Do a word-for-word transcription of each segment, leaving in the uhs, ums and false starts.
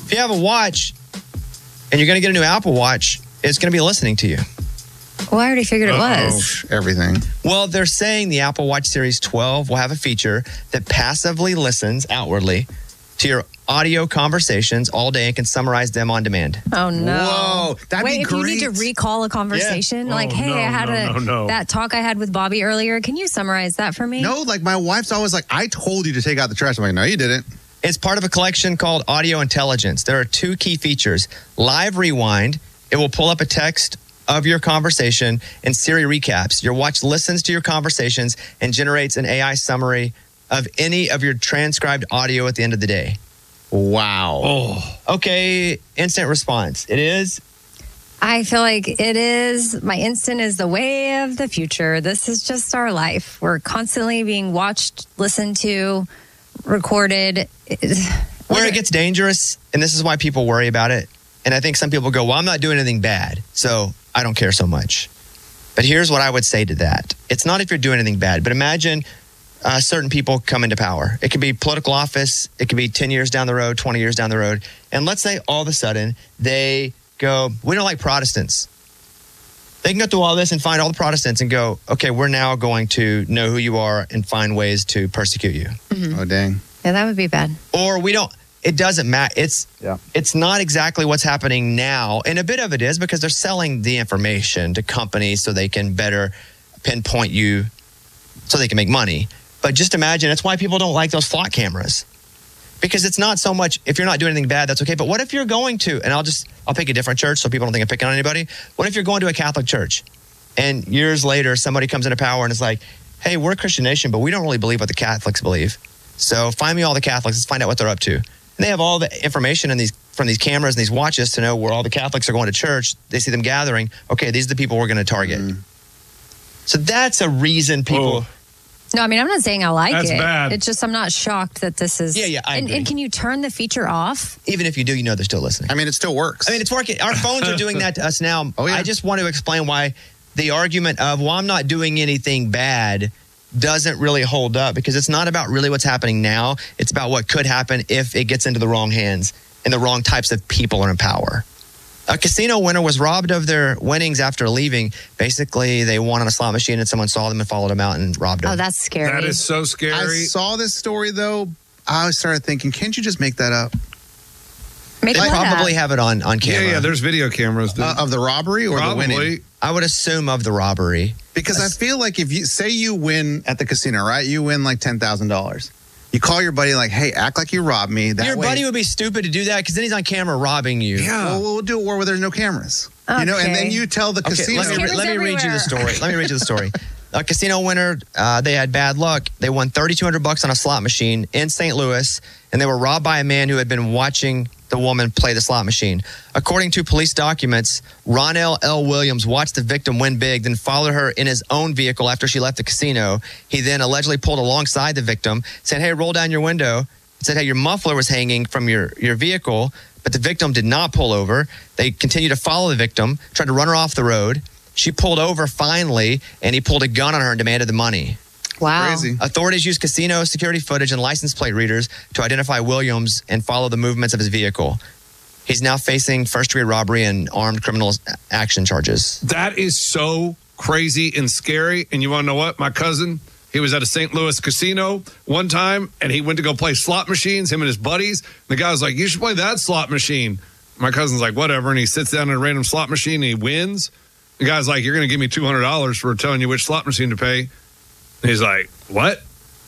If you have a watch and you're going to get a new Apple Watch, it's going to be listening to you. Well, I already figured it was. Everything. Well, they're saying the Apple Watch Series twelve will have a feature that passively listens outwardly to your audio conversations all day and can summarize them on demand. Oh, no. Whoa, that'd Wait, be if you need to great. recall a conversation, Yeah. like, Oh, hey, no, I had no, a no, no. that talk I had with Bobby earlier. Can you summarize that for me? No, like my wife's always like, I told you to take out the trash. I'm like, no, you didn't. It's part of a collection called Audio Intelligence. There are two key features. Live Rewind. It will pull up a text of your conversation and Siri recaps. Your watch listens to your conversations and generates an A I summary of any of your transcribed audio at the end of the day. Wow. Oh, Okay, instant response. It is. I feel like it is. My instant is the way of the future. This is just our life. We're constantly being watched, listened to, recorded. Where it gets dangerous, and this is why people worry about it, and I think some people go, well, I'm not doing anything bad, so I don't care so much. But here's what I would say to that. It's not if you're doing anything bad, but imagine uh, certain people come into power. It could be political office. It could be ten years down the road, twenty years down the road. And let's say all of a sudden they go, we don't like Protestants. They can go through all this and find all the Protestants and go, okay, we're now going to know who you are and find ways to persecute you. Oh, dang. Yeah, that would be bad. Or we don't, it doesn't matter. It's, Yeah. it's not exactly what's happening now. And a bit of it is because they're selling the information to companies so they can better pinpoint you so they can make money. But just imagine, it's why people don't like those flock cameras. Because it's not so much, if you're not doing anything bad, that's okay. But what if you're going to, and I'll just, I'll pick a different church so people don't think I'm picking on anybody. What if you're going to a Catholic church and years later somebody comes into power and is like, hey, we're a Christian nation, but we don't really believe what the Catholics believe. So find me all the Catholics, let's find out what they're up to. And they have all the information in these from these cameras and these watches to know where all the Catholics are going to church. They see them gathering. Okay, these are the people we're going to target. Mm. So that's a reason people... Whoa. No, I mean, I'm not saying I like That's it. bad. It's just I'm not shocked that this is. Yeah, yeah, I and, agree. and can you turn the feature off? Even if you do, you know they're still listening. I mean, it still works. I mean, it's working. Our phones are doing that to us now. Oh, yeah. I just want to explain why the argument of, well, I'm not doing anything bad doesn't really hold up, because it's not about really what's happening now. It's about what could happen if it gets into the wrong hands and the wrong types of people are in power. A casino winner was robbed of their winnings after leaving. Basically, they won on a slot machine and someone saw them and followed them out and robbed them. Oh, that's scary. that is so I scary. saw this story, though. I started thinking, can't you just make that up? Make They what probably up? have it on, on yeah, camera. yeah, there's video cameras. Dude. Uh, of the robbery or the winning? Probably. I would assume of the robbery. Because I feel like if you say you win at the casino, right? You win like ten thousand dollars. You call your buddy like, hey, act like you robbed me. That Your way, buddy would be stupid to do that because then he's on camera robbing you. Yeah. Well, we'll do it where there's no cameras. You know, and Okay. then you tell the Okay, casino. let me, Cameras let me read you the everywhere. story. Let me read you the story. A casino winner, uh, they had bad luck. They won thirty-two hundred bucks on a slot machine in Saint Louis, and they were robbed by a man who had been watching the woman play the slot machine. According to police documents, Ronell L. Williams watched the victim win big, then followed her in his own vehicle after she left the casino. He then allegedly pulled alongside the victim, said, hey, roll down your window. Said, hey, your muffler was hanging from your, your vehicle, but the victim did not pull over. They continued to follow the victim, tried to run her off the road. She pulled over finally, and he pulled a gun on her and demanded the money. Wow. Crazy. Authorities used casino security footage and license plate readers to identify Williams and follow the movements of his vehicle. He's now facing first-degree robbery and armed criminal action charges. That is so crazy and scary. And you want to know what? My cousin, he was at a Saint Louis casino one time, and he went to go play slot machines, him and his buddies. The guy was like, you should play that slot machine. My cousin's like, whatever. And he sits down at a random slot machine, and he wins. The guy's like, you're going to give me two hundred dollars for telling you which slot machine to pay. And he's like, what?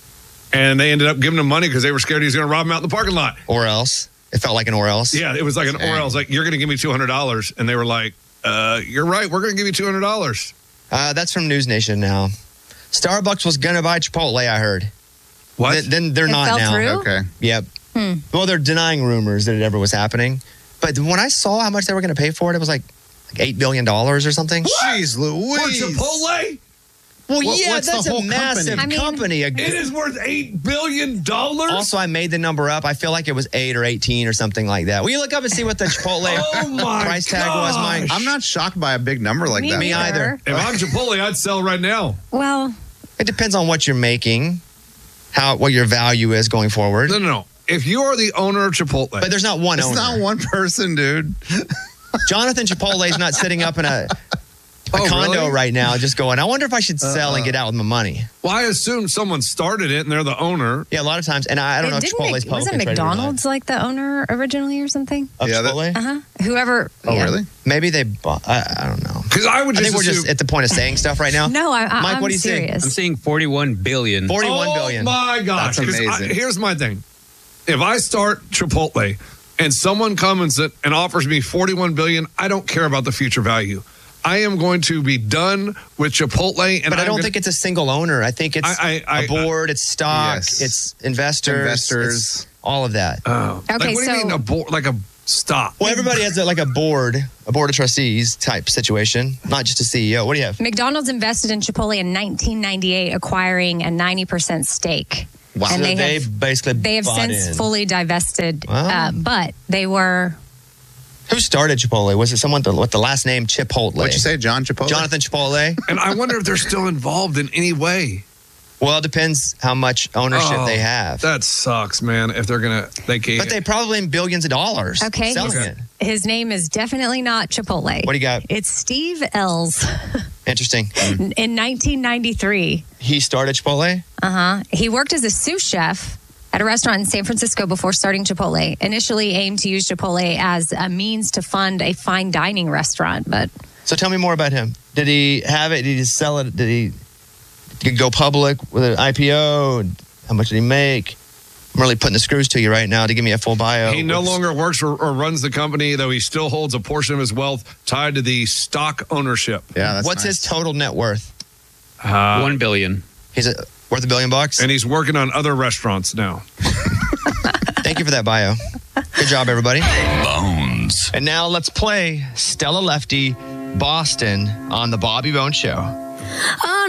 And they ended up giving him money because they were scared he was going to rob him out in the parking lot. Or else. It felt like an or else. Yeah, it was like an or else. Like, you're going to give me two hundred dollars. And they were like, uh, you're right. We're going to give you two hundred dollars. Uh, that's from News Nation now. Starbucks was going to buy Chipotle, I heard. What? Th- then they're It not fell now. through? Okay. Yep. Hmm. Well, they're denying rumors that it ever was happening. But when I saw how much they were going to pay for it, it was like, like eight billion dollars or something. Jeez For Louise. Chipotle? Well, What- yeah, what's the that's a whole massive company? company. I mean- A- It is worth eight billion dollars? Also, I made the number up. I feel like it was eight or eighteen or something like that. Will you look up and see what the Chipotle Oh my price tag was, Mike? gosh. I'm not shocked by a big number like Me that. Me either. If I'm Chipotle, I'd sell right now. Well, It depends on what you're making, how what your value is going forward. No, no, no. if you are the owner of Chipotle, But there's not one It's owner. not one person, dude. Jonathan Chipotle is not sitting up in a, a Oh, condo really? right now just going, I wonder if I should sell and get out with my money. well, I assume someone started it and they're the owner. Yeah, a lot of times. And I, I don't know if Didn't Chipotle's Mc- wasn't publicly traded or not. McDonald's like the owner originally or something? Of Yeah, that- Chipotle? Uh-huh. Whoever. Oh, yeah. really? Maybe they bought, I, I don't know. Because I would I just think we're assume, just at the point of saying stuff right now. No, I, I, Mike, I'm what do you think? serious. I'm saying forty-one billion. forty-one oh, billion. my gosh. That's 'Cause I- amazing. here's my thing. If I start Chipotle and someone comes and and offers me forty-one billion dollars, I don't care about the future value. I am going to be done with Chipotle. And But I I'm don't gonna- think it's a single owner. I think it's I- I- I- a board, it's stock, Yes. it's investors, Investors. it's all of that. Oh. Okay, like, what do you so- mean a board? Like a stock? Well, everybody has a, like a board, a board of trustees type situation, not just a C E O. What do you have? McDonald's invested in Chipotle in nineteen ninety-eight, acquiring a ninety percent stake. Wow. And So they, they have, basically they have bought since in. fully divested, Wow. uh, but they were. Who started Chipotle? Was it someone with the, with the last name Chipotle? What'd you say, John Chipotle? Jonathan Chipotle? And I wonder if they're still involved in any way. Well, it depends how much ownership Oh, they have. That sucks, man. If they're gonna, they can't. But they probably in billions of dollars Okay. selling His, it. his name is definitely not Chipotle. What do you got? It's Steve Ells. Interesting. In nineteen ninety-three, He started Chipotle? uh-huh, he worked as a sous chef at a restaurant in San Francisco before starting Chipotle. Initially aimed to use Chipotle as a means to fund a fine dining restaurant, but So tell me more about him. Did he have it? Did he sell it? Did he, did he go public with an I P O? How much did he make? I'm really putting the screws to you right now to give me a full bio. He no What's- longer works or, or runs the company, though he still holds a portion of his wealth tied to the stock ownership. Yeah, that's What's nice. his total net worth? Uh, One billion. He's a, worth a billion bucks? and he's working on other restaurants now. Thank you for that bio. Good job, everybody. Bones. And now let's play Stella Lefty Boston on the Bobby Bones Show. On